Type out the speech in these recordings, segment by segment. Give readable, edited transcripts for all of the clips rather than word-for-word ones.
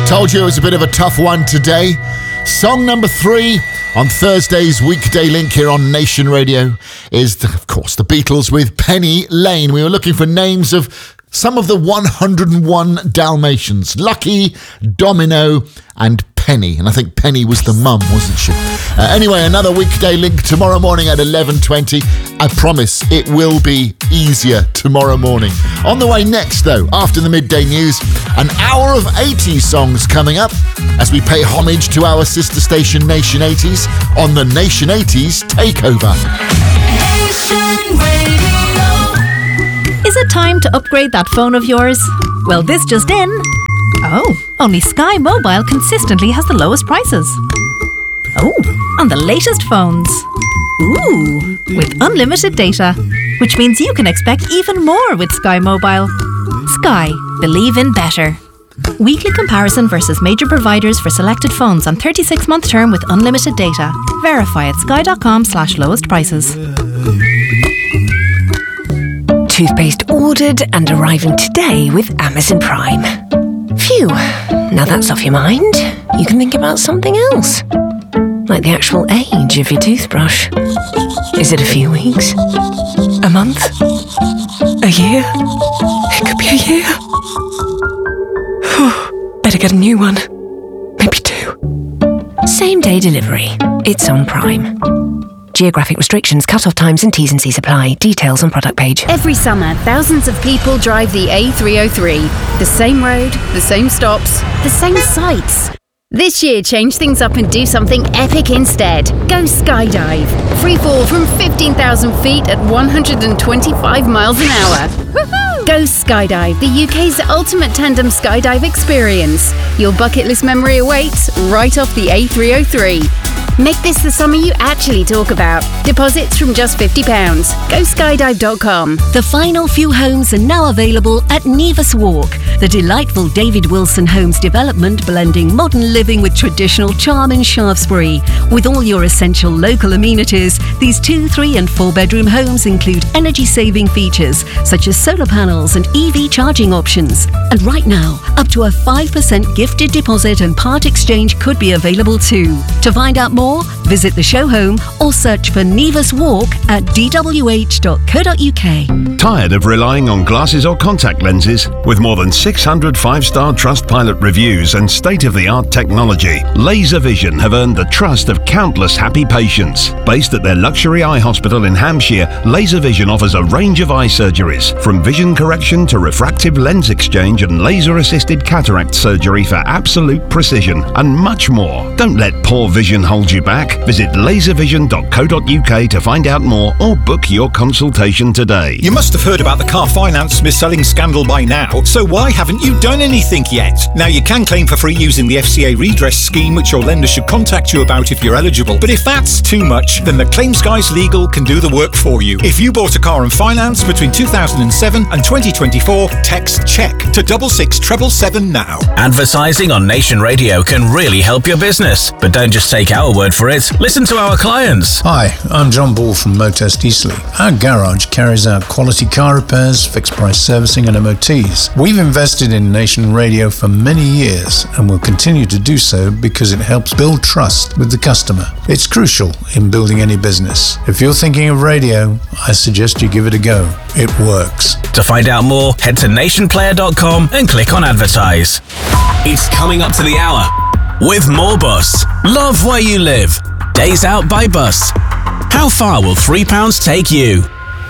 Told you it was a bit of a tough one today. Song number 3 on Thursday's Weekday Link here on Nation Radio is, of course, the Beatles with Penny Lane. We were looking for names of some of the 101 Dalmatians. Lucky, Domino and Penny. And I think Penny was the mum, wasn't she? Anyway, another Weekday Link tomorrow morning at 11:20. I promise it will be easier tomorrow morning. On the way next, though, after the midday news, an hour of 80s songs coming up as we pay homage to our sister station Nation 80s on the Nation 80s Takeover. Nation Radio. Is it time to upgrade that phone of yours? Well, this just in. Oh, only Sky Mobile consistently has the lowest prices. Oh, on the latest phones. Ooh, with unlimited data, which means you can expect even more with Sky Mobile. Sky, believe in better. Weekly comparison versus major providers for selected phones on 36-month term with unlimited data. Verify at sky.com/lowest prices. Toothpaste ordered and arriving today with Amazon Prime. Phew, now that's off your mind. You can think about something else. Like the actual age of your toothbrush. Is it a few weeks? A month? A year? It could be a year. Better get a new one. Maybe 2. Same day delivery. It's on Prime. Geographic restrictions, cut-off times and T's and C's apply. Details on product page. Every summer, thousands of people drive the A303. The same road, the same stops, the same sights. This year, change things up and do something epic instead. Go skydive. Free fall from 15,000 feet at 125 miles an hour. Woohoo! Go skydive, the UK's ultimate tandem skydive experience. Your bucket list memory awaits right off the A303. Make this the summer you actually talk about. Deposits from just £50. Go skydive.com. The final few homes are now available at Nevis Walk, the delightful David Wilson Homes development blending modern living with traditional charm in Shaftesbury. With all your essential local amenities, these 2, 3 and 4 bedroom homes include energy-saving features such as solar panels and EV charging options. And right now, up to a 5% gifted deposit and part exchange could be available too. To find out more, visit the show home or search for Nevis Walk at dwh.co.uk. Tired of relying on glasses or contact lenses? With more than 600 5-star Trustpilot reviews and state-of-the-art technology, Laser Vision have earned the trust of countless happy patients. Based at their luxury eye hospital in Hampshire, Laser Vision offers a range of eye surgeries, from vision correction to refractive lens exchange and laser-assisted cataract surgery for absolute precision, and much more. Don't let poor vision hold you back. Visit laservision.co.uk to find out more or book your consultation today. You must have heard about the car finance mis-selling scandal by now, so why haven't you done anything yet? Now you can claim for free using the FCA redress scheme, which your lender should contact you about if you're eligible. But if that's too much, then the Claims Guys Legal can do the work for you. If you bought a car on finance between 2007 and 2024, text CHECK to 66777 now. Advertising on Nation Radio can really help your business, but don't just take our word for it. Listen to our clients. Hi, I'm John Ball from Motest Eastleigh. Our garage carries out quality car repairs, fixed price servicing and MOTs. We've invested in Nation Radio for many years and will continue to do so because it helps build trust with the customer. It's crucial in building any business. If you're thinking of radio, I suggest you give it a go. It works. To find out more, head to nationplayer.com and click on advertise. It's coming up to the hour with Moorbus. Love where you live. Days out by bus. How far will £3 take you?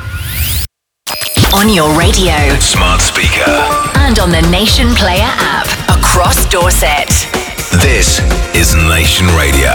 On your radio. Smart speaker. And on the Nation Player app. Across Dorset. This is Nation Radio.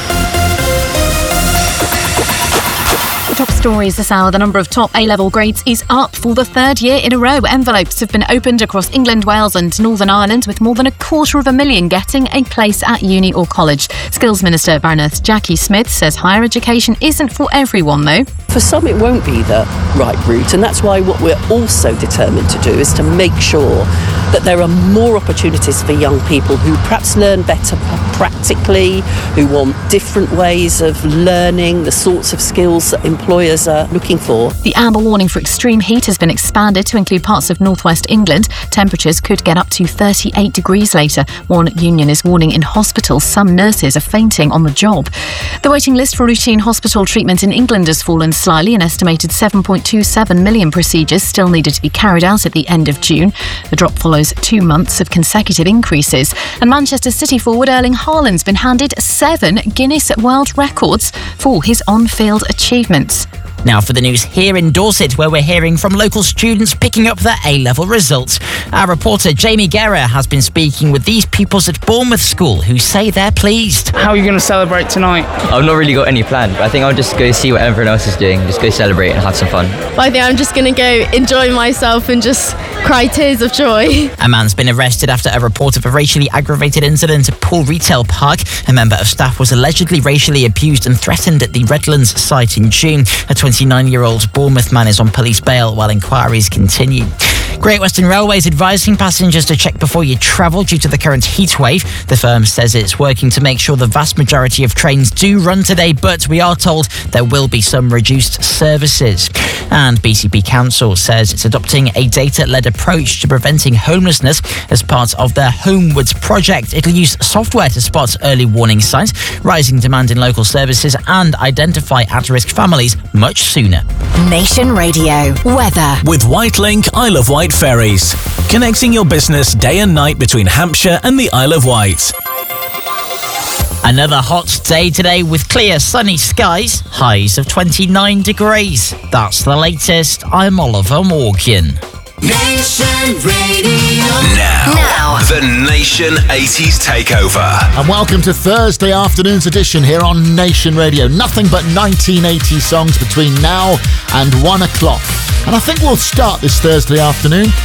Top stories this hour. The number of top A-level grades is up for the 3rd year in a row. Envelopes have been opened across England, Wales and Northern Ireland, with more than 250,000 getting a place at uni or college. Skills Minister Baroness Jackie Smith says higher education isn't for everyone, though. For some, it won't be the right route, and that's why what we're also determined to do is to make sure that there are more opportunities for young people who perhaps learn better practically, who want different ways of learning, the sorts of skills that employers are looking for. The amber warning for extreme heat has been expanded to include parts of northwest England. Temperatures could get up to 38 degrees later. One union is warning in hospitals some nurses are fainting on the job. The waiting list for routine hospital treatment in England has fallen slightly. An estimated 7.27 million procedures still needed to be carried out at the end of June. The drop follows 2 months of consecutive increases. And Manchester City forward Erling Haaland's been handed 7 Guinness World Records for his on-field achievements. Now for the news here in Dorset, where we're hearing from local students picking up their A-level results. Our reporter Jamie Guerra has been speaking with these pupils at Bournemouth School who say they're pleased. How are you going to celebrate tonight? I've not really got any plan, but I think I'll just go see what everyone else is doing, just go celebrate and have some fun. Well, I think I'm just going to go enjoy myself and just cry tears of joy. A man's been arrested after a report of a racially aggravated incident at Poole Retail Park. A member of staff was allegedly racially abused and threatened at the Redlands site in June. A 29-year-old Bournemouth man is on police bail while inquiries continue. Great Western Railway is advising passengers to check before you travel due to the current heat wave. The firm says it's working to make sure the vast majority of trains do run today, but we are told there will be some reduced services. And BCP Council says it's adopting a data-led approach to preventing homelessness as part of their Homewards project. It'll use software to spot early warning signs, rising demand in local services, and identify at-risk families much sooner. Nation Radio weather With Whitelink Isle of Wight ferries, connecting your business day and night between Hampshire and the Isle of Wight. Another hot day today with clear sunny skies, highs of 29 degrees. That's the latest. I'm Oliver Morgan. Nation Radio. Now, the Nation 80s Takeover. And welcome to Thursday afternoon's edition here on Nation Radio. Nothing but 1980 songs between now and 1 o'clock. And I think we'll start this Thursday afternoon